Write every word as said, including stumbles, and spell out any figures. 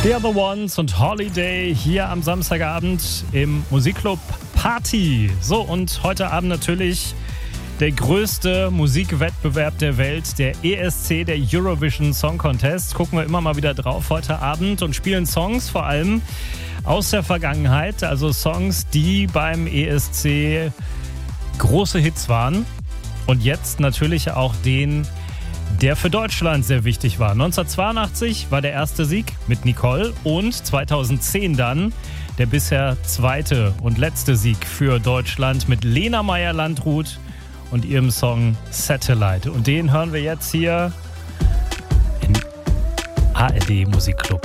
The Other Ones und Holiday hier am Samstagabend im Musikclub Party. So, und heute Abend natürlich der größte Musikwettbewerb der Welt, der E S C, der Eurovision Song Contest. Gucken wir immer mal wieder drauf heute Abend und spielen Songs vor allem aus der Vergangenheit, also Songs, die beim E S C große Hits waren. Und jetzt natürlich auch den, der für Deutschland sehr wichtig war. neunzehnhundertzweiundachtzig war der erste Sieg mit Nicole und zweitausendzehn dann der bisher zweite und letzte Sieg für Deutschland mit Lena Meyer-Landrut und ihrem Song Satellite. Und den hören wir jetzt hier in A R D Musikclub.